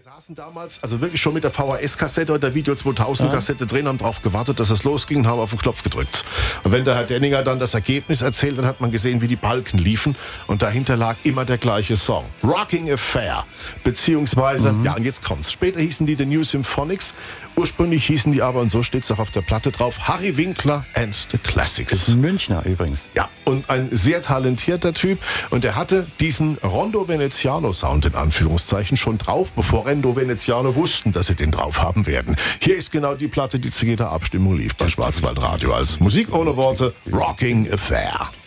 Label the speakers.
Speaker 1: Wir saßen damals, also wirklich schon mit der VHS-Kassette oder der Video 2000-Kassette drin, haben drauf gewartet, dass es losging und haben auf den Knopf gedrückt. Und wenn der Herr Denninger dann das Ergebnis erzählt, dann hat man gesehen, wie die Balken liefen und dahinter lag immer der gleiche Song. Rocking Affair. Beziehungsweise, ja, und jetzt kommt's. Später hießen die The New Symphonics. Ursprünglich hießen die aber, und so steht's auch auf der Platte drauf, Harry Winkler and the Classics.
Speaker 2: Das ist ein Münchner übrigens.
Speaker 1: Ja, und ein sehr talentierter Typ. Und er hatte diesen Rondo Veneziano Sound in Anführungszeichen schon drauf, bevor Rondo Veneziano wussten, dass sie den drauf haben werden. Hier ist genau die Platte, die zu jeder Abstimmung lief bei Schwarzwaldradio als Musik ohne Worte, Rocking Affair.